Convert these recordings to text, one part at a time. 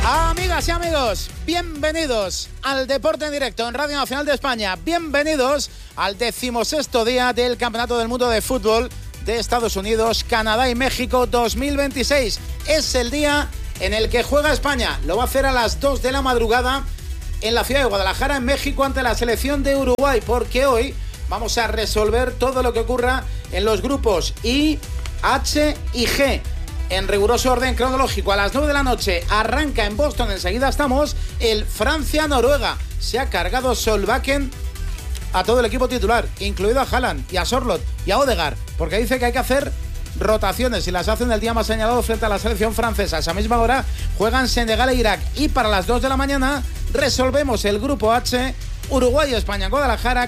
Amigas y amigos, bienvenidos al Deporte en Directo en Radio Nacional de España. Bienvenidos al 16º día del Campeonato del Mundo de Fútbol de Estados Unidos, Canadá y México 2026. Es el día en el que juega España. Lo va a hacer a las 2 de la madrugada en la ciudad de Guadalajara, en México, ante la selección de Uruguay, porque hoy vamos a resolver todo lo que ocurra en los grupos I, H y G. En riguroso orden cronológico, a las 9 de la noche arranca en Boston, enseguida estamos, el Francia-Noruega. Se ha cargado Solbakken a todo el equipo titular, incluido a Haaland y a Sorloth y a Odegaard, porque dice que hay que hacer rotaciones y las hacen el día más señalado frente a la selección francesa. A esa misma hora juegan Senegal e Irak, y para las 2 de la mañana resolvemos el grupo H, Uruguay y España en Guadalajara,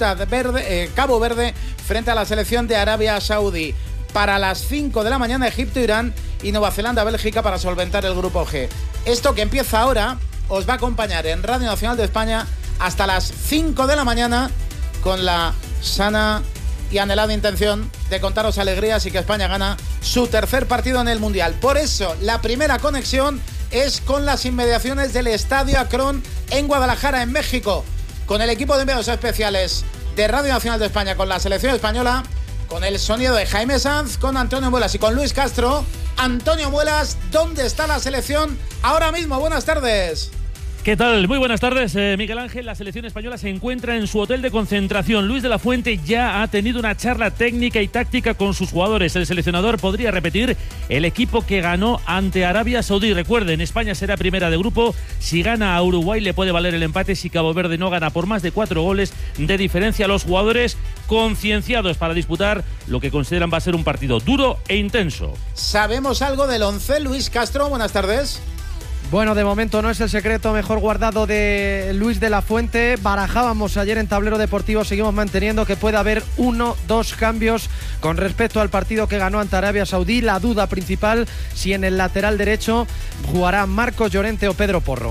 Cabo Verde frente a la selección de Arabia Saudí. Para las 5 de la mañana Egipto, Irán y Nueva Zelanda, Bélgica para solventar el grupo G. Esto que empieza ahora os va a acompañar en Radio Nacional de España hasta las 5 de la mañana con la sana y anhelada intención de contaros alegrías y que España gana su tercer partido en el Mundial. Por eso la primera conexión es con las inmediaciones del Estadio Akron en Guadalajara, en México, con el equipo de enviados especiales de Radio Nacional de España, con la selección española, con el sonido de Jaime Sanz, con Antonio Muelas y con Luis Castro. Antonio Muelas, ¿dónde está la selección ahora mismo? Buenas tardes. ¿Qué tal? Muy buenas tardes, Miguel Ángel. La selección española se encuentra en su hotel de concentración. Luis de la Fuente ya ha tenido una charla técnica y táctica con sus jugadores. El seleccionador podría repetir el equipo que ganó ante Arabia Saudí. Recuerden, España será primera de grupo. Si gana a Uruguay le puede valer el empate si Cabo Verde no gana por más de 4 goles de diferencia. Los jugadores concienciados para disputar lo que consideran va a ser un partido duro e intenso. ¿Sabemos algo del 11? Luis Castro, buenas tardes. Bueno, de momento no es el secreto mejor guardado de Luis de la Fuente. Barajábamos ayer en Tablero Deportivo, seguimos manteniendo que puede haber 1-2 cambios con respecto al partido que ganó ante Arabia Saudí. La duda principal, si en el lateral derecho jugará Marcos Llorente o Pedro Porro.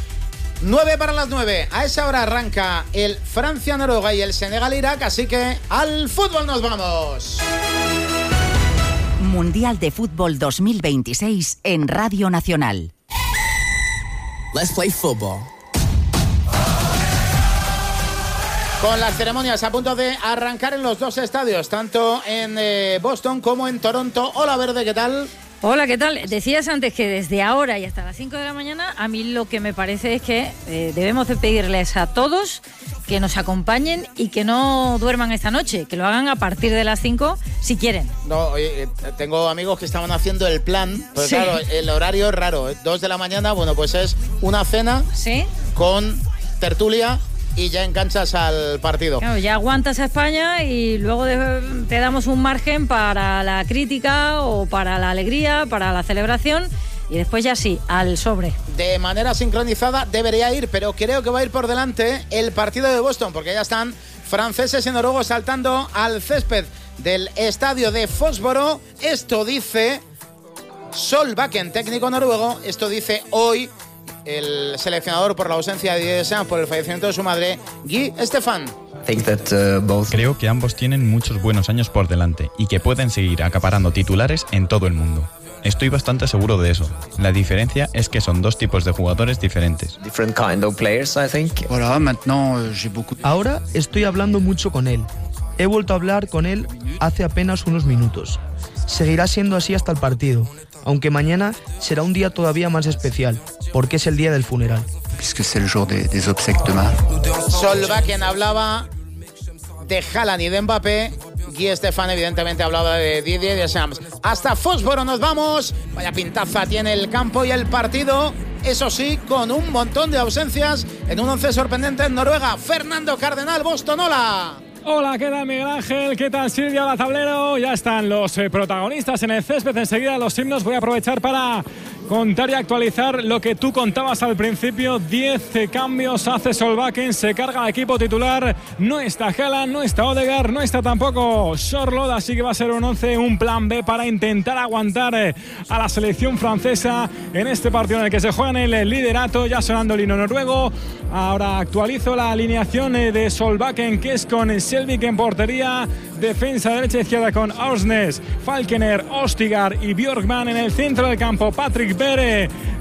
9 para las 9. A esa hora arranca el Francia-Noruega y el Senegal-Irak, así que al fútbol nos vamos. Mundial de Fútbol 2026 en Radio Nacional. Let's play football. Con las ceremonias a punto de arrancar en los dos estadios, tanto en Boston como en Toronto. Hola Verde, ¿qué tal? Hola, ¿qué tal? Decías antes que desde ahora y hasta las 5 de la mañana, a mí lo que me parece es que debemos de pedirles a todos que nos acompañen y que no duerman esta noche, que lo hagan a partir de las 5 si quieren. No, tengo amigos que estaban haciendo el plan, pero sí. Claro, el horario es raro, 2 de la mañana, bueno, pues es una cena, ¿sí?, con tertulia y ya enganchas al partido. Claro, ya aguantas a España y luego te damos un margen para la crítica o para la alegría, para la celebración. Y después ya sí, al sobre. De manera sincronizada debería ir, pero creo que va a ir por delante el partido de Boston, porque ya están franceses y noruegos saltando al césped del estadio de Foxboro. Esto dice Solbakken, técnico noruego. Esto dice hoy el seleccionador por la ausencia de Didier Deschamps por el fallecimiento de su madre, Guy Stefan. Creo que ambos tienen muchos buenos años por delante y que pueden seguir acaparando titulares en todo el mundo. Estoy bastante seguro de eso. La diferencia es que son dos tipos de jugadores diferentes. Ahora estoy hablando mucho con él. He vuelto a hablar con él hace apenas unos minutos. Seguirá siendo así hasta el partido, aunque mañana será un día todavía más especial, porque es el día del funeral. Solbakken hablaba de Haaland y de Mbappé. Guy Stefan evidentemente hablaba de Didier Deschamps. Hasta Fósforo nos vamos. Vaya pintaza tiene el campo y el partido. Eso sí, con un montón de ausencias en un 11 sorprendente en Noruega. Fernando Cardenal, Boston, hola. Hola, ¿qué tal Miguel Ángel? ¿Qué tal Silvia? Hola Tablero. Ya están los protagonistas en el césped. Enseguida los himnos. Voy a aprovechar para contar y actualizar lo que tú contabas al principio. 10 cambios hace Solbakken, se carga el equipo titular. No está Haaland, no está Odegaard, no está tampoco Sorloth, así que va a ser un 11, un plan B para intentar aguantar a la selección francesa en este partido en el que se juegan el liderato. Ya sonando el himno noruego. Ahora actualizo la alineación de Solbakken, que es con Selvik en portería, defensa derecha e izquierda con Aursnes, Falkener, Ostigar y Björkman en el centro del campo. Patrick Berre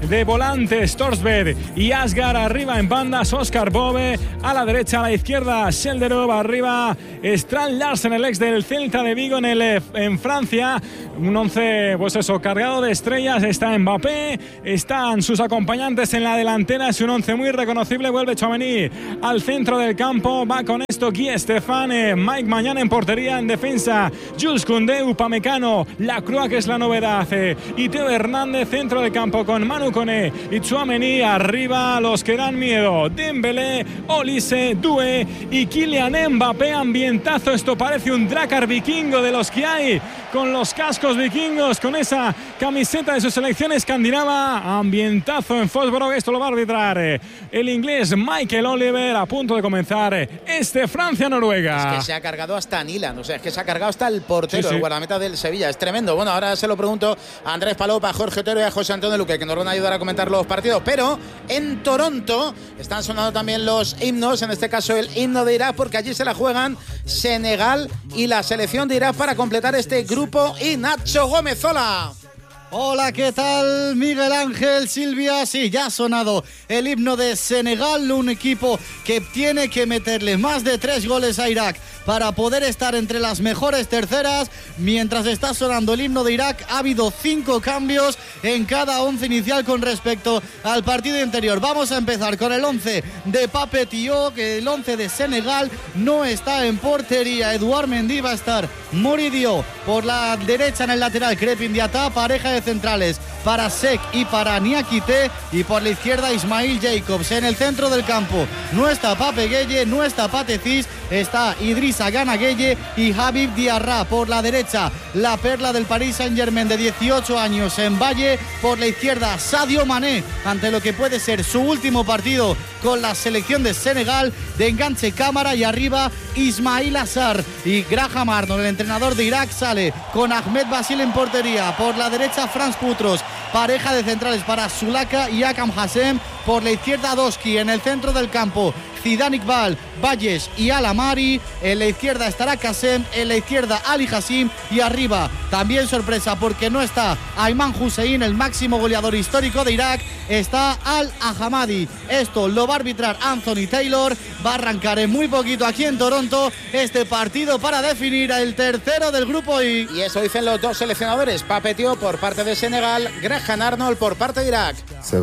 de volantes, Torsberg y Asgar arriba en bandas, Oscar Bove a la derecha, a la izquierda Schelderov, arriba Strand Larsen, el ex del Celta de Vigo en Francia. Un 11 pues eso, cargado de estrellas. Está Mbappé, están sus acompañantes en la delantera, es un 11 muy reconocible. Vuelve Tchouaméni al centro del campo, va con esto Guy Stéphane, Mike Mañana en portería, en defensa Jules Koundé, Upamecano, Lacroix, que es la novedad, y Teo Hernández, centro del campo con Manu Koné y Tchouaméni, arriba los que dan miedo, Dembélé, Olise, Doué y Kylian Mbappé. Ambientazo, esto parece un Drakkar vikingo de los que hay, con los cascos vikingos, con esa camiseta de su selección escandinava. Ambientazo en Foxborough, esto lo va a arbitrar el inglés Michael Oliver, a punto de comenzar este Francia-Noruega. Es que se ha cargado hasta Nilan, o sea, es que se ha cargado hasta el portero, el guardameta del Sevilla, es tremendo. Bueno, ahora se lo pregunto a Andrés Palop, a Jorge Otero y a José Antonio Luque, que nos van a ayudar a comentar los partidos, pero en Toronto están sonando también los himnos, en este caso el himno de Irak, porque allí se la juegan Senegal y la selección de Irak para completar este grupo. Y Nacho Gómez, hola. Hola, ¿qué tal? Miguel Ángel, Silvia. Sí, ya ha sonado el himno de Senegal, un equipo que tiene que meterle más de 3 goles a Irak para poder estar entre las mejores terceras. Mientras está sonando el himno de Irak, ha habido 5 cambios en cada 11 inicial con respecto al partido anterior. Vamos a empezar con el 11 de Pape Thiaw, que el 11 de Senegal no está en portería. Edouard Mendy va a estar, Moridio por la derecha en el lateral, Crepin Diatta, pareja de centrales para Sek y para Niakité, y por la izquierda Ismail Jacobs. En el centro del campo no está Pape Gueye, no está Pate Ciss, está Idrissa Gana Gueye y Habib Diarra. Por la derecha la perla del Paris Saint-Germain de 18 años en Valle, por la izquierda Sadio Mané, ante lo que puede ser su último partido con la selección de Senegal, de enganche Cámara, y arriba Ismail Assar. Y Graham Arnold, el entrenador de Irak, sale con Ahmed Basil en portería. Por la derecha Franz Putros, pareja de centrales para Sulaka y Akam Hassem. Por la izquierda Doski, en el centro del campo Zidane Iqbal, Valles y Alamari. En la izquierda estará Kassem, en la izquierda Ali Hassim, y arriba también sorpresa porque no está Ayman Hussein, el máximo goleador histórico de Irak, está Al-Ahamadi. Esto lo va a arbitrar Anthony Taylor. Va a arrancar en muy poquito aquí en Toronto este partido para definir el tercero del grupo I. Y eso dicen los dos seleccionadores, Pape Thiaw por parte de Senegal, Graham Arnold por parte de Irak.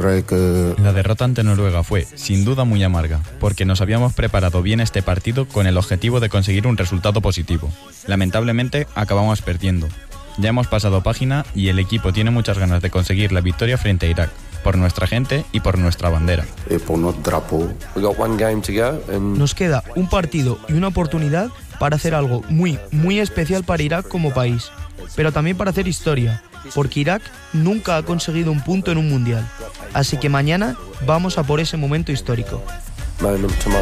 La derrota ante Noruega fue, sin duda, muy amarga, porque nos habíamos preparado bien este partido con el objetivo de conseguir un resultado positivo. Lamentablemente, acabamos perdiendo. Ya hemos pasado página y el equipo tiene muchas ganas de conseguir la victoria frente a Irak, por nuestra gente y por nuestra bandera. Nos queda un partido y una oportunidad para hacer algo muy, muy especial para Irak como país, pero también para hacer historia, porque Irak nunca ha conseguido un punto en un mundial. Así que mañana vamos a por ese momento histórico. Pues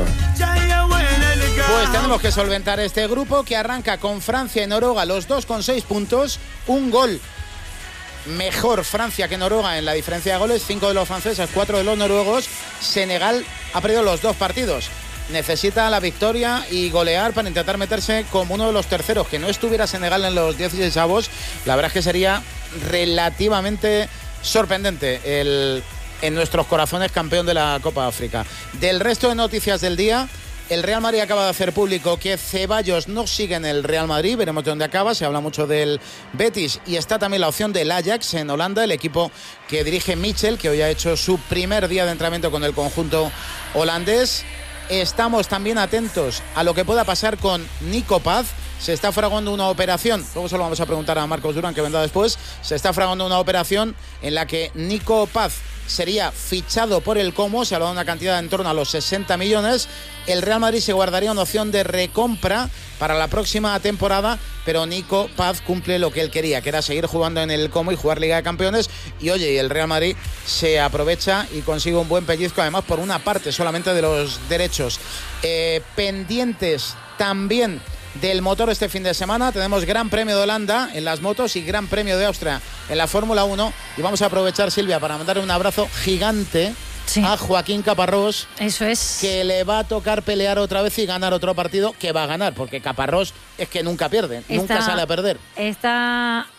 tenemos que solventar este grupo, que arranca con Francia y Noruega, los dos con 6 puntos, un gol mejor Francia que Noruega en la diferencia de goles, 5 de los franceses, 4 de los noruegos. Senegal ha perdido los 2 partidos, necesita la victoria y golear para intentar meterse como uno de los terceros. Que no estuviera Senegal en los 16avos, la verdad es que sería relativamente sorprendente en nuestros corazones campeón de la Copa África. Del resto de noticias del día, el Real Madrid acaba de hacer público que Ceballos no sigue en el Real Madrid, veremos de dónde acaba. Se habla mucho del Betis y está también la opción del Ajax en Holanda, el equipo que dirige Michel, que hoy ha hecho su primer día de entrenamiento con el conjunto holandés. Estamos también atentos a lo que pueda pasar con Nico Paz. Se está fraguando una operación, luego se lo vamos a preguntar a Marcos Durán, que vendrá después. Se está fraguando una operación en la que Nico Paz sería fichado por el Como, se habla de una cantidad en torno a los 60 millones. El Real Madrid se guardaría una opción de recompra para la próxima temporada, pero Nico Paz cumple lo que él quería, que era seguir jugando en el Como y jugar Liga de Campeones. Y oye, el Real Madrid se aprovecha y consigue un buen pellizco, además por una parte solamente de los derechos. Pendientes también del motor este fin de semana. Tenemos Gran Premio de Holanda en las motos y Gran Premio de Austria en la Fórmula 1. Y vamos a aprovechar, Silvia, para mandar un abrazo gigante a Joaquín Caparrós. Eso es. Que le va a tocar pelear otra vez y ganar otro partido, que va a ganar, porque Caparrós es que nunca pierde, nunca sale a perder. Está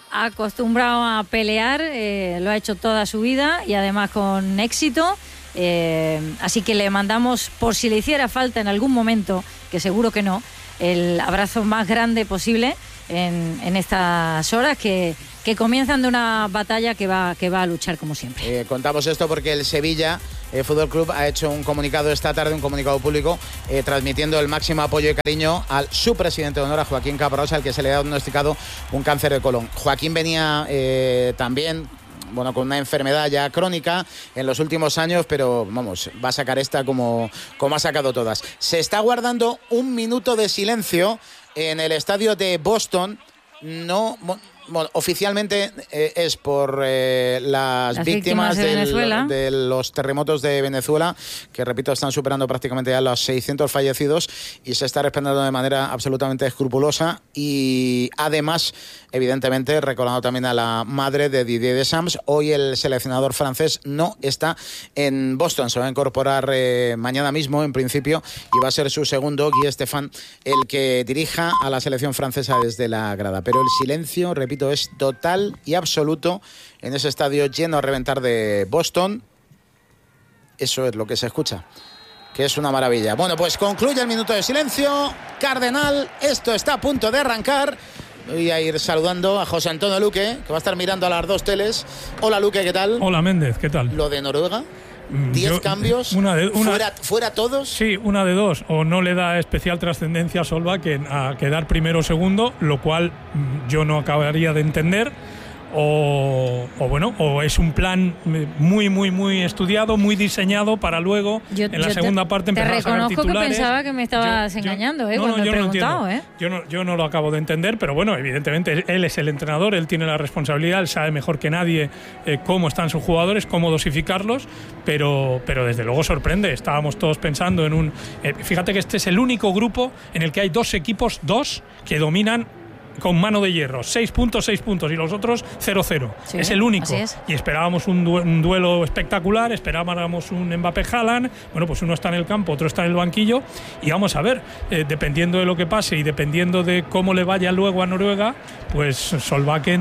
acostumbrado a pelear, lo ha hecho toda su vida y además con éxito. Así que le mandamos, por si le hiciera falta en algún momento, que seguro que no, el abrazo más grande posible en estas horas que comienzan de una batalla que va a luchar como siempre. Contamos esto porque el Sevilla Fútbol Club ha hecho un comunicado esta tarde, un comunicado público, transmitiendo el máximo apoyo y cariño al su presidente de honor, a Joaquín Caparrós, al que se le ha diagnosticado un cáncer de colon. Joaquín venía también con una enfermedad ya crónica en los últimos años, pero vamos, va a sacar esta como ha sacado todas. Se está guardando un minuto de silencio en el estadio de Boston. Oficialmente es por las víctimas de los terremotos de Venezuela, que repito, están superando prácticamente ya los 600 fallecidos, y se está respetando de manera absolutamente escrupulosa. Y además, evidentemente, recordando también a la madre de Didier Deschamps, hoy el seleccionador francés no está en Boston, se va a incorporar mañana mismo en principio, y va a ser su segundo, Guy Stéphane, el que dirija a la selección francesa desde la grada. Pero el silencio, repito, es total y absoluto en ese estadio lleno a reventar de Boston. Eso es lo que se escucha, que es una maravilla. Bueno, pues concluye el minuto de silencio. Cardenal, esto está a punto de arrancar. Voy a ir saludando a José Antonio Luque, que va a estar mirando a las dos teles. Hola, Luque, ¿qué tal? Hola, Méndez, ¿qué tal? Lo de Noruega, 10 cambios, fuera todos. Sí, una de dos. O no le da especial trascendencia a Solbakken a quedar primero o segundo, lo cual yo no acabaría de entender. O es un plan muy estudiado, muy diseñado para luego en la segunda parte empezar a sacar titulares. Te reconozco que pensaba que me estabas engañando cuando he preguntado. Yo no lo acabo de entender, pero bueno, evidentemente él es el entrenador, él tiene la responsabilidad, él sabe mejor que nadie cómo están sus jugadores, cómo dosificarlos, pero desde luego sorprende. Estábamos todos pensando en un... fíjate que este es el único grupo en el que hay dos equipos que dominan con mano de hierro, 6 puntos, y los otros 0-0. Sí, es el único. Y esperábamos un duelo espectacular, esperábamos un Mbappé-Haaland. Bueno, pues uno está en el campo, otro está en el banquillo, y vamos a ver, dependiendo de lo que pase y dependiendo de cómo le vaya luego a Noruega, pues Solbakken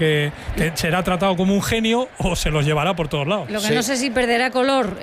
será tratado como un genio o se los llevará por todos lados. Lo que no sé si perderá color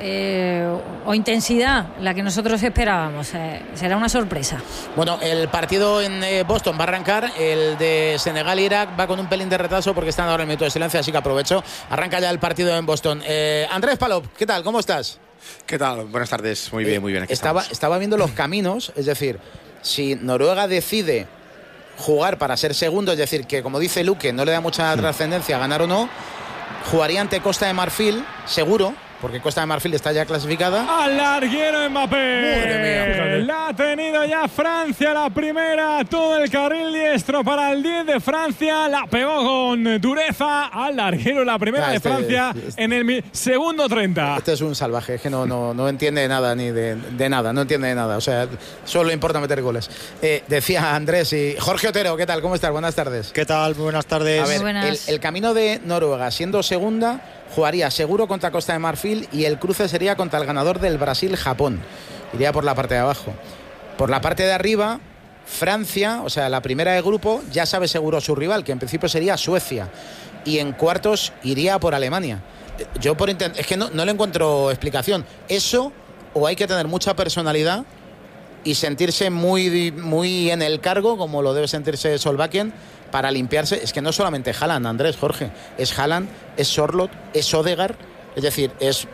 o intensidad, la que nosotros esperábamos. Será una sorpresa. Bueno, el partido en Boston va a arrancar. El de Senegal-Irak va con un pelín de retraso porque están ahora en el minuto de silencio, así que aprovecho. Arranca ya el partido en Boston. Andrés Palop, ¿qué tal? ¿Cómo estás? ¿Qué tal? Buenas tardes. Muy bien. Aquí estaba viendo los caminos, es decir, si Noruega decide jugar para ser segundo, es decir, que como dice Luque, no le da mucha trascendencia ganar o no, jugaría ante Costa de Marfil, seguro, porque Costa de Marfil está ya clasificada. Al larguero Mbappé. La ha tenido ya Francia, la primera, todo el carril diestro para el 10 de Francia. La pegó con dureza al larguero, la primera de Francia en el segundo 30. Este es un salvaje, es que no entiende nada ni de nada, no entiende de nada. O sea, solo le importa meter goles. Decía Andrés y Jorge Otero, ¿qué tal? ¿Cómo estás? Buenas tardes. ¿Qué tal? Muy buenas tardes. A ver, el camino de Noruega, siendo segunda, jugaría seguro contra Costa de Marfil y el cruce sería contra el ganador del Brasil-Japón. Iría por la parte de abajo. Por la parte de arriba, Francia, o sea, la primera de grupo, ya sabe seguro su rival, que en principio sería Suecia. Y en cuartos iría por Alemania. Yo es que no le encuentro explicación. Eso, o hay que tener mucha personalidad y sentirse muy en el cargo, como lo debe sentirse Solbakken, para limpiarse. Es que no solamente Haaland, Andrés, Jorge, es Haaland, es Sorloth, es Odegaard, es decir,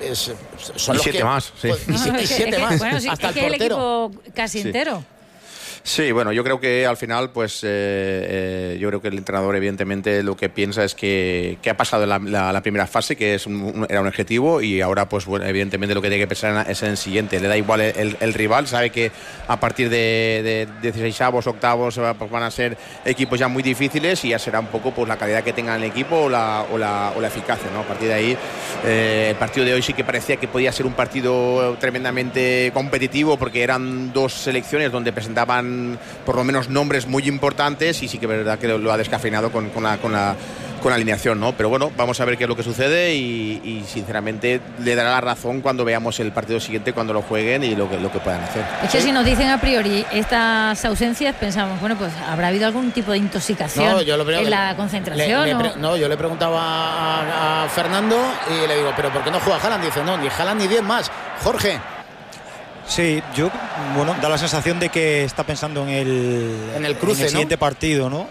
son y los 7 más, sí. Y 7 más, bueno, sí, hasta es el que portero. El equipo casi entero. Sí, bueno, yo creo que al final, pues yo creo que el entrenador evidentemente lo que piensa es que ha pasado la primera fase, que era un objetivo, y ahora pues bueno, evidentemente lo que tiene que pensar es en el siguiente. Le da igual el rival, sabe que a partir de 16avos, octavos pues van a ser equipos ya muy difíciles, y ya será un poco pues la calidad que tenga el equipo o la eficacia, ¿no? A partir de ahí, el partido de hoy sí que parecía que podía ser un partido tremendamente competitivo, porque eran dos selecciones donde presentaban por lo menos nombres muy importantes, y sí que es verdad que lo ha descafeinado con con alineación, ¿no? Pero bueno, vamos a ver qué es lo que sucede y sinceramente le dará la razón cuando veamos el partido siguiente, cuando lo jueguen y lo que puedan hacer. Es que si nos dicen a priori estas ausencias, pensamos, bueno, pues habrá habido algún tipo de intoxicación en la concentración. No, yo le preguntaba a Fernando y le digo, ¿pero por qué no juega Haaland? Dice, no, ni Haaland ni 10 más. Jorge. Sí, yo, da la sensación de que está pensando en el cruce, en el siguiente partido, ¿no?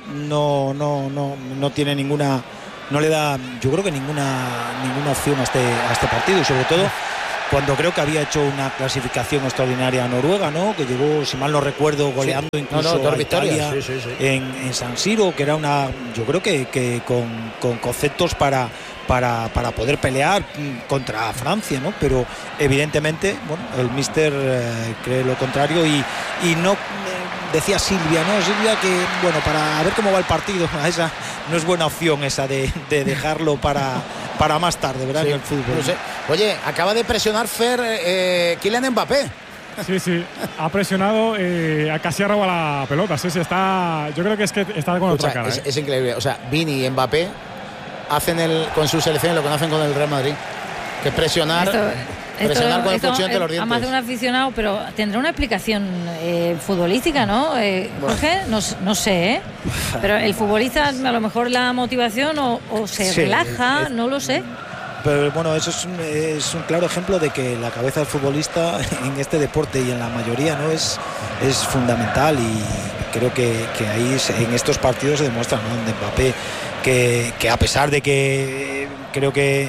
No tiene ninguna, no le da, yo creo que ninguna opción a este partido, y sobre todo cuando creo que había hecho una clasificación extraordinaria a Noruega, ¿no? Que llegó, si mal no recuerdo, goleando incluso a Italia en San Siro, que era yo creo que con conceptos para poder pelear contra Francia, ¿no? Pero evidentemente, el míster cree lo contrario y no decía Silvia, que para ver cómo va el partido, esa no es buena opción esa de dejarlo para más tarde, ¿verdad? Sí, en el fútbol. No sé. Oye, acaba de presionar Kylian Mbappé. Sí, ha presionado, casi ha robado la pelota. Sí, está. Yo creo que está con otra cara. Es increíble. O sea, Vini y Mbappé hacen con su selección lo que no hacen con el Real Madrid, que presionar con el cuchillo entre los dientes. A más de un aficionado, pero tendrá una explicación futbolística, ¿no? Jorge, no sé, ¿eh? Pero el futbolista, a lo mejor la motivación o se relaja, no lo sé. Pero eso es un claro ejemplo de que la cabeza del futbolista en este deporte y en la mayoría no es fundamental, y creo que ahí en estos partidos se demuestra, ¿no? De Mbappé que a pesar de que creo que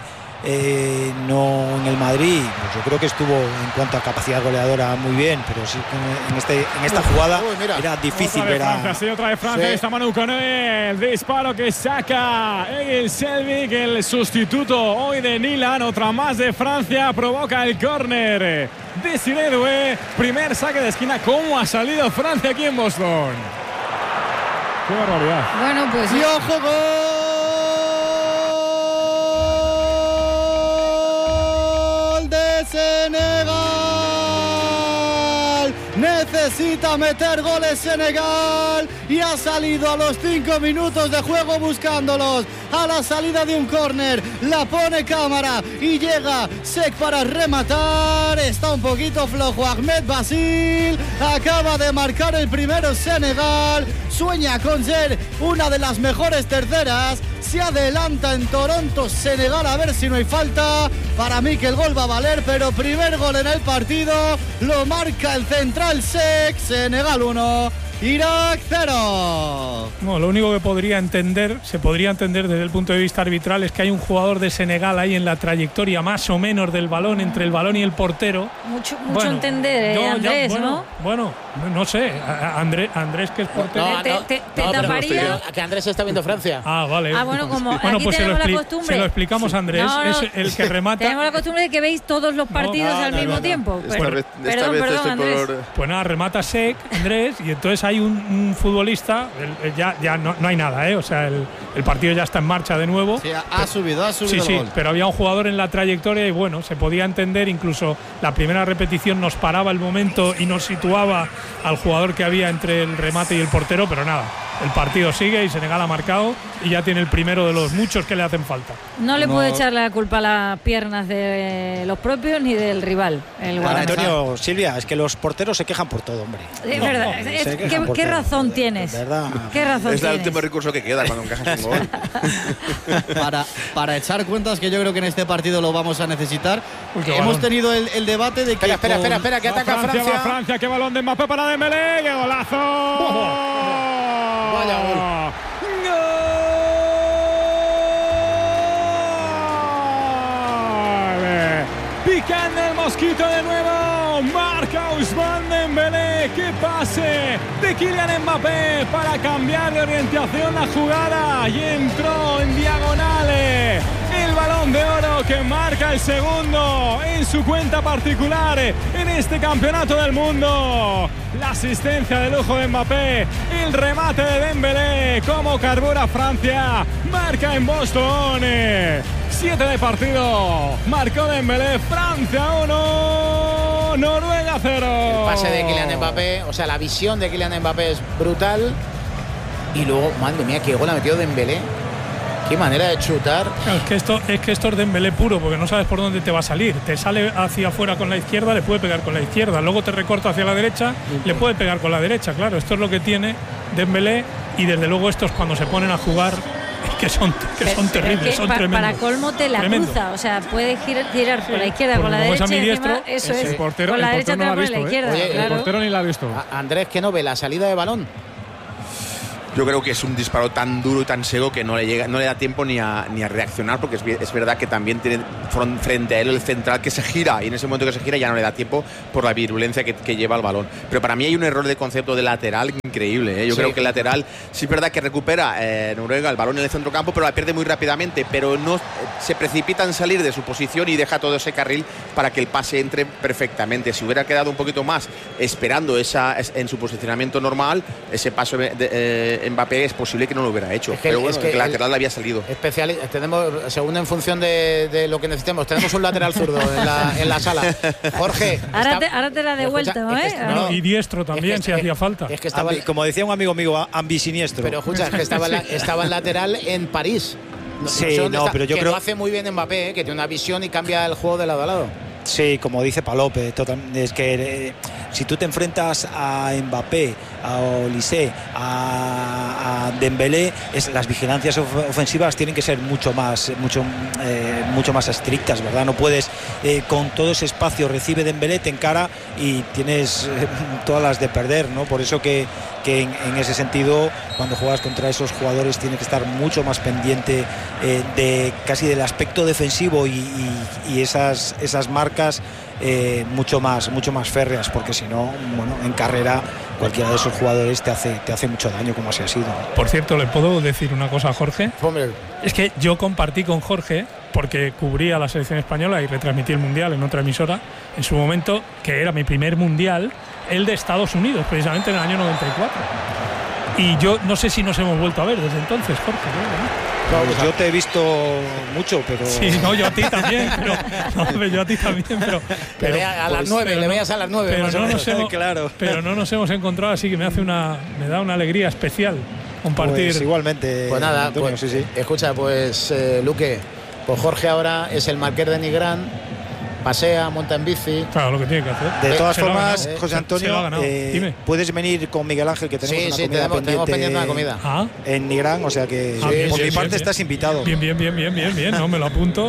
no en el Madrid, pues yo creo que estuvo en cuanto a capacidad goleadora muy bien, pero sí en esta jugada era difícil ver a... Otra vez Francia, está Manu con el disparo que saca Egil Selvik, el sustituto hoy de Nilan. Otra más de Francia, provoca el córner de Siredue, primer saque de esquina. ¿Cómo ha salido Francia aquí en Boston? ¡Qué barbaridad! Bueno, pues... ¡Y ojo, gol de Senegal! Necesita meter goles Senegal y ha salido a los 5 minutos de juego buscándolos. A la salida de un córner, la pone cámara y llega Sek para rematar. Está un poquito flojo Ahmed Basil. Acaba de marcar el primero Senegal. Sueña con ser una de las mejores terceras. Se adelanta en Toronto Senegal, a ver si no hay falta. Para mí que el gol va a valer, pero primer gol en el partido lo marca el central Sek. Senegal 1, Irak 0. No, lo único que se podría entender desde el punto de vista arbitral es que hay un jugador de Senegal ahí en la trayectoria más o menos del balón, entre el balón y el portero. Mucho entender, Andrés, ¿no? Bueno, no sé. Andrés, que es portero. Te taparía. Que Andrés está viendo Francia. Ah, vale. Bueno, como aquí pues tenemos la costumbre. Se lo explicamos a Andrés, es el que remata. Tenemos la costumbre de que veis todos los partidos al mismo tiempo. Perdón, Andrés. Pues nada, remata Sek, Andrés, y entonces hay un futbolista, ya no hay nada, o sea, el partido ya está en marcha de nuevo. Sí, ha subido sí, el gol. Pero había un jugador en la trayectoria y bueno, se podía entender, incluso la primera repetición nos paraba el momento y nos situaba al jugador que había entre el remate y el portero, pero nada, el partido sigue y Senegal ha marcado y ya tiene el primero de los muchos que le hacen falta. No le puede echar la culpa a las piernas de los propios ni del rival. Antonio, Silvia, es que los porteros se quejan por todo, hombre. Es verdad. ¿Qué razón tienes? ¿Verdad? ¿Qué razón es el tienes? último recurso que queda cuando encajas un gol. para echar cuentas, que yo creo que en este partido lo vamos a necesitar. Hemos tenido el debate de que... Espera, que ataca Francia. Francia, qué balón de Mbappé para Dembélé, qué golazo. Vaya gol. Picando el mosquito de nuevo, marca Ousmane Dembélé, qué pase de Kylian Mbappé para cambiar de orientación la jugada y entró en diagonales. El balón de oro que marca el segundo en su cuenta particular en este campeonato del mundo. La asistencia de lujo de Mbappé, el remate de Dembélé, como carbura Francia, marca en Boston. 7 de partido, marcó Dembélé, Francia 1, Noruega 0. El pase de Kylian Mbappé, o sea, la visión de Kylian Mbappé es brutal. Y luego, madre mía, qué gol ha metido Dembélé. Qué manera de chutar. Claro, es que esto es Dembélé puro, porque no sabes por dónde te va a salir. Te sale hacia afuera con la izquierda, le puede pegar con la izquierda. Luego te recorta hacia la derecha, le puede pegar con la derecha. Claro, esto es lo que tiene Dembélé, y desde luego estos cuando se ponen a jugar que son terribles, son tremendos. Para colmo te la cruza, o sea, puede tirar por la izquierda, con la derecha, y encima, eso es, portero, con la derecha te va por la izquierda. Oye, claro. El portero ni la ha visto. Andrés, ¿qué no ve? ¿La salida de balón? Yo creo que es un disparo tan duro y tan seco que no le da tiempo ni a reaccionar, porque es verdad que también tiene frente a él el central que se gira, y en ese momento que se gira ya no le da tiempo por la virulencia que lleva el balón. Pero para mí hay un error de concepto de lateral increíble, ¿eh? Yo creo que el lateral sí es verdad que recupera Noruega el balón en el centrocampo, pero la pierde muy rápidamente, pero no se precipita en salir de su posición y deja todo ese carril para que el pase entre perfectamente. Si hubiera quedado un poquito más esperando en su posicionamiento normal, ese paso Mbappé es posible que no lo hubiera hecho, pero bueno, que el lateral le había salido. Tenemos, según en función de lo que necesitemos, tenemos un lateral zurdo en la sala. Jorge. Ahora te la he devuelto, ¿eh? Y diestro también, si hacía falta. Es que estaba, como decía un amigo mío, ambisiniestro. Pero escucha, es que estaba el lateral en París. Pero yo creo que lo hace muy bien Mbappé, que tiene una visión y cambia el juego de lado a lado. Sí, como dice Palope, es que si tú te enfrentas a Mbappé, a Olise, a Dembélé, las vigilancias ofensivas tienen que ser mucho más estrictas, ¿verdad? No puedes con todo ese espacio recibe Dembélé, te encara y tienes todas las de perder, ¿no? Por eso que en ese sentido, cuando juegas contra esos jugadores, tienes que estar mucho más pendiente casi del aspecto defensivo y esas marcas mucho más férreas, porque si no, bueno, en carrera cualquiera de esos jugadores te hace mucho daño, como así ha sido. Por cierto, ¿le puedo decir una cosa a Jorge? Hombre. Es que yo compartí con Jorge, porque cubría la selección española y retransmití el mundial en otra emisora en su momento, que era mi primer mundial, el de Estados Unidos, precisamente en el año 94. Y yo no sé si nos hemos vuelto a ver desde entonces, Jorge, ¿no? Pues yo te he visto mucho, pero... Sí, no, yo a ti también, pero a las 9, le veas a las 9. Pero no nos hemos encontrado, así que me da una alegría especial compartir. Pues igualmente. Pues nada, Antonio, sí. Escucha, pues Luque, pues Jorge ahora es el Marqués de Nigrán. Pasea, monta en bici. Claro, lo que tiene que hacer. De todas formas, José Antonio, puedes venir con Miguel Ángel, que tenemos una comida tenemos pendiente una comida. En Nigrán, o sea que por mi parte estás invitado. Bien, no, me lo apunto.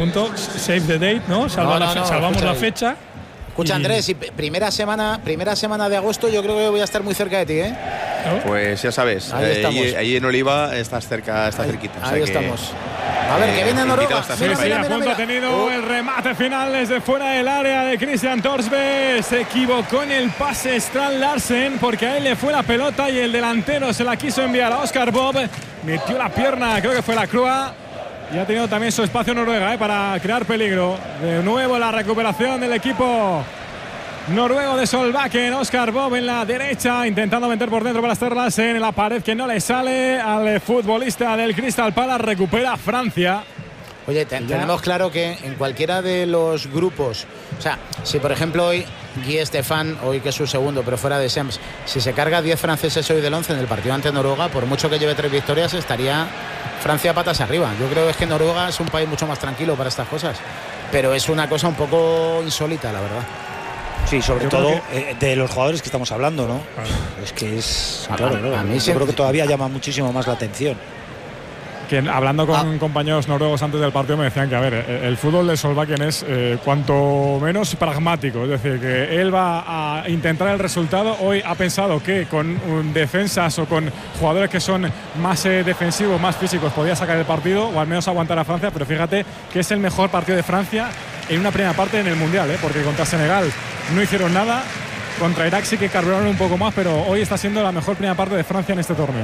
Save the date, ¿no? Salvamos la fecha. Escucha, Andrés, y primera semana de agosto yo creo que voy a estar muy cerca de ti, ¿eh? Pues ya sabes, ahí en Oliva estás cerquita. Ahí estamos. A ver, que viene Noruega. A punto ha tenido el remate final desde fuera del área de Christian Thorsby. Se equivocó en el pase Strand Larsen, porque a él le fue la pelota y el delantero se la quiso enviar a Oscar Bob. Metió la pierna, creo que fue la Crua. Y ha tenido también su espacio Noruega para crear peligro. De nuevo la recuperación del equipo noruego de Solbakken. Oscar Bob en la derecha, intentando meter por dentro para Strand Larsen, en la pared que no le sale al futbolista del Crystal Palace. Recupera Francia. Oye, tenemos claro que en cualquiera de los grupos, o sea, si por ejemplo hoy Guy Estefan, hoy que es su segundo, pero fuera de Sems, si se carga 10 franceses hoy del 11 en el partido ante Noruega, por mucho que lleve 3 victorias, estaría Francia patas arriba. Yo creo que Noruega es un país mucho más tranquilo para estas cosas, pero es una cosa un poco insólita, la verdad. Sí, sobre todo de los jugadores que estamos hablando, ¿no? Es que es... Claro. A mí yo creo que todavía llama muchísimo más la atención. Que hablando con compañeros noruegos antes del partido me decían que, a ver, el fútbol de Solbakken es cuanto menos pragmático, es decir, que él va a intentar el resultado. Hoy ha pensado que con defensas o con jugadores que son más defensivos, más físicos, podía sacar el partido o al menos aguantar a Francia, pero fíjate que es el mejor partido de Francia en una primera parte en el Mundial, porque contra Senegal no hicieron nada. Contra Irak sí que carburaron un poco más, pero hoy está siendo la mejor primera parte de Francia en este torneo.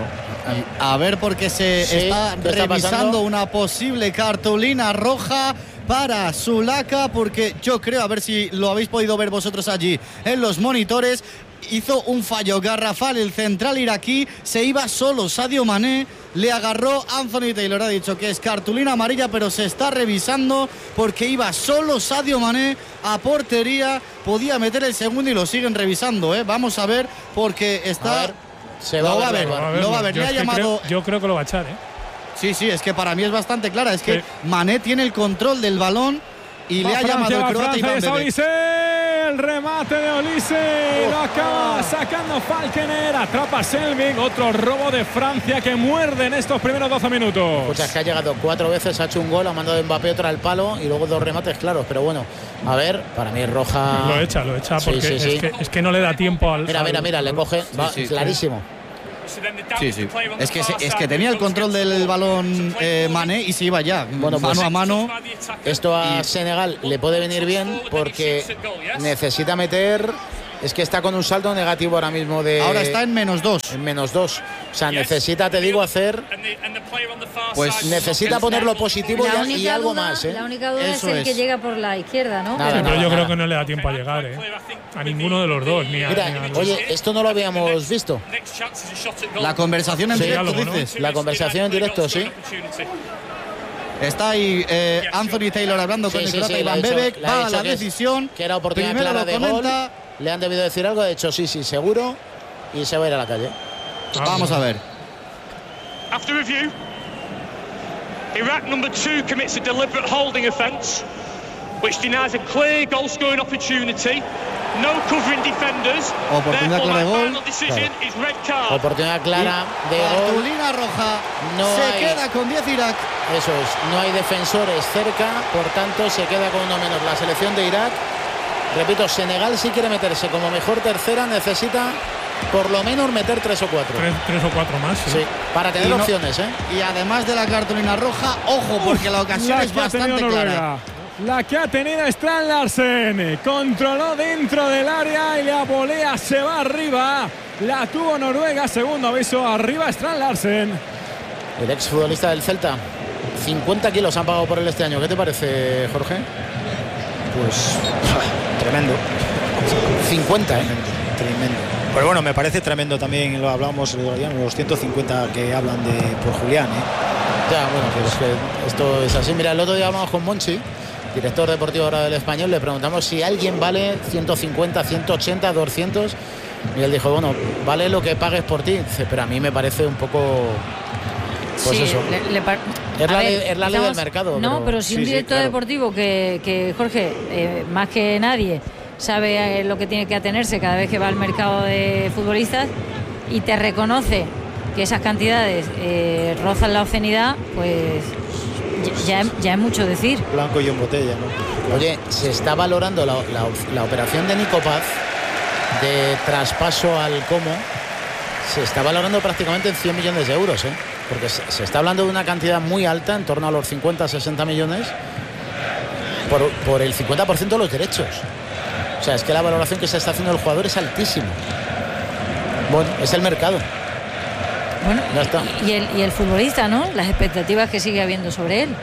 A ver, porque se está revisando una posible cartulina roja para Zulaka, porque yo creo, a ver si lo habéis podido ver vosotros allí en los monitores, hizo un fallo garrafal el central iraquí, se iba solo Sadio Mané, le agarró Anthony Taylor, ha dicho que es cartulina amarilla, pero se está revisando porque iba solo Sadio Mané a portería, podía meter el segundo y lo siguen revisando, vamos a ver, porque está... Lo va a ver, le ha llamado... Yo creo que lo va a echar, Sí, es que para mí es bastante clara. Es que Mané tiene el control del balón y le ha llamado el croata Iván Bebek. El remate de Olise lo acaba sacando Falkener, atrapa Selvig, otro robo de Francia que muerde en estos primeros 12 minutos. Pues es que ha llegado 4 veces, ha hecho un gol, ha mandado Mbappé otra al palo y luego 2 remates claros, pero bueno, a ver, para mí es roja. Lo echa porque es que no le da tiempo al. Mira, le coge, clarísimo. Es que tenía el control del balón Mané y se iba ya, bueno, pues, mano a mano. Esto a Senegal le puede venir bien porque necesita meter. Es que está con un saldo negativo ahora mismo de. Ahora está en -2. En -2. O sea, necesita, te digo, hacer. Pues necesita ponerlo positivo y algo duda, más. La única duda es el que llega por la izquierda, ¿no? Pero yo creo que no le da tiempo a llegar, a ninguno de los dos. Oye, esto no lo habíamos visto. La conversación en directo, dices. ¿No? La conversación en directo, sí. Está ahí Anthony Taylor hablando con el croata Iván Bebek. Va a la decisión. Que era oportunidad clara de gol. Le han debido decir algo. De hecho, sí, seguro. Y se va a ir a la calle. Vamos a ver. After review, Iraq number 2 commits a deliberate holding offence, which denies a clear goal-scoring opportunity. No covering defenders. Oportunidad clara de gol. Oportunidad clara de gol. Cartulina roja. Se queda con 10 Irak. Eso es. No hay defensores cerca, por tanto se queda con uno menos la selección de Irak. Repito, Senegal si quiere meterse como mejor tercera necesita por lo menos meter 3 o 4. 3 o 4 más. Sí, para tener opciones. Y además de la cartulina roja, ojo, porque la ocasión es bastante clara. La que ha tenido Strand Larsen. Controló dentro del área y la volea se va arriba. La tuvo Noruega. Segundo aviso. Arriba Strand Larsen. El exfutbolista del Celta. 50 kilos han pagado por él este año. ¿Qué te parece, Jorge? Pues tremendo. 50, Tremendo. Pero bueno, me parece tremendo también, lo hablábamos los 150 que hablan por Julián. Ya, bueno, pues es que esto es así. Mira, el otro día hablamos con Monchi, director deportivo ahora del Español, le preguntamos si alguien vale 150, 180, 200 y él dijo, bueno, vale lo que pagues por ti. Dice, pero a mí me parece un poco... Pues sí, eso. Es la ley del mercado. No, pero si un director deportivo que Jorge, más que nadie, sabe lo que tiene que atenerse cada vez que va al mercado de futbolistas y te reconoce que esas cantidades rozan la obscenidad, pues ya es mucho decir. Blanco y en botella, ¿no? Oye, se está valorando la operación de Nico Paz de traspaso al Como. Se está valorando prácticamente en 100 millones de euros, porque se está hablando de una cantidad muy alta, en torno a los 50-60 millones, por el 50% de los derechos. O sea, es que la valoración que se está haciendo del jugador es altísima. Bueno, es el mercado. Bueno, ya está. Y el futbolista, ¿no? Las expectativas que sigue habiendo sobre él.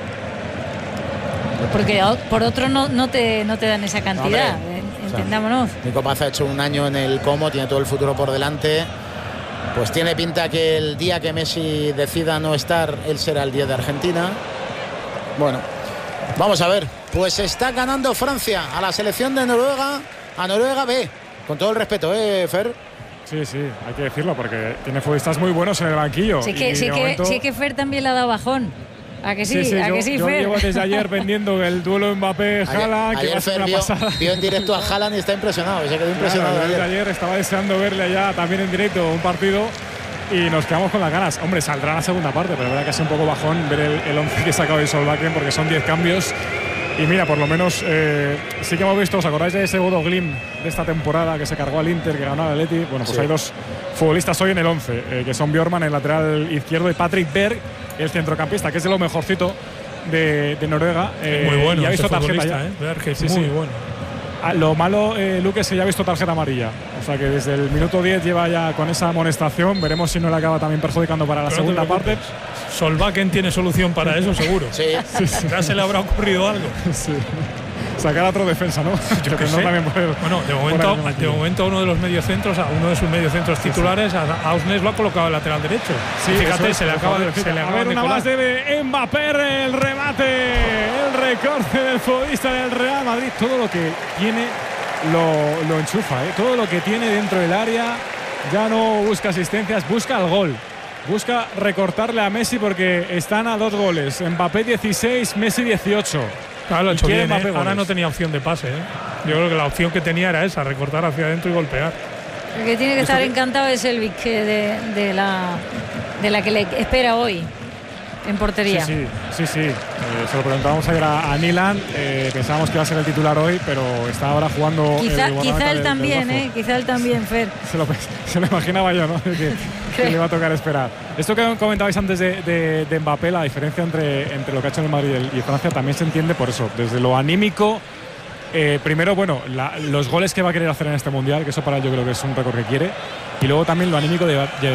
Porque por otro no te dan esa cantidad, entendámonos. Nico Paz ha hecho un año en el Como, tiene todo el futuro por delante. Pues tiene pinta que el día que Messi decida no estar, él será el 10 de Argentina. Bueno, vamos a ver. Pues está ganando Francia a la selección de Noruega, a Noruega B. Con todo el respeto, Fer. Sí, hay que decirlo porque tiene futbolistas muy buenos en el banquillo. Sí que Fer también le ha dado bajón. ¿A que sí? Yo Fer? llevo desde ayer vendiendo el duelo Mbappé-Haaland. Ayer Fer vio en directo a Haaland y está impresionado. Se quedó impresionado. Claro, ayer estaba deseando verle allá también en directo un partido y nos quedamos con las ganas. Hombre, saldrá la segunda parte, pero la verdad que ha sido un poco bajón ver el 11 que sacado de Solbakken porque son 10 cambios. Y mira, por lo menos sí que hemos visto, ¿os acordáis de ese Bodo Glimt de esta temporada que se cargó al Inter, que ganó al Atleti? Bueno, pues hay dos futbolistas hoy en el 11, que son Bjorman, el lateral izquierdo, y Patrick Berg, el centrocampista, que es de lo mejorcito de Noruega. Muy bueno, ya ha visto tarjeta ya. Berg, muy bueno. Lo malo, Luque, es que ya ha visto tarjeta amarilla. O sea que desde el minuto 10 lleva ya con esa amonestación. Veremos si no le acaba también perjudicando para la segunda parte. Solbakken tiene solución para eso, seguro. Sí. Ya se le habrá ocurrido algo. Sí. Sacar a otro defensa, ¿no? Yo que sé. Bueno, de momento uno de los mediocentros, uno de sus mediocentros titulares, a Ausnes lo ha colocado el lateral derecho. Sí, fíjate, se le acaba de una más de Mbappé, el remate, el recorte del futbolista del Real Madrid. Todo lo que tiene lo enchufa, todo lo que tiene dentro del área. Ya no busca asistencias, busca el gol. busca recortarle a Messi porque están a 2 goles. Mbappé 16, Messi 18. Claro, lo ha hecho bien, Ahora no tenía opción de pase. Yo creo que la opción que tenía era esa, recortar hacia adentro y golpear. El que tiene que estar encantado es el Vic de la que le espera hoy en portería. Sí. Se lo preguntábamos ayer a Nilan. Pensábamos que iba a ser el titular hoy, pero está ahora jugando. Quizá él también, quizá él también, Fer. Se lo imaginaba yo, ¿no? Que le iba a tocar esperar. Esto que comentabais antes de Mbappé, la diferencia entre lo que ha hecho en el Madrid y Francia, también se entiende por eso. Desde lo anímico. Primero, los goles que va a querer hacer en este Mundial, que eso para él yo creo que es un récord que quiere. Y luego también lo anímico de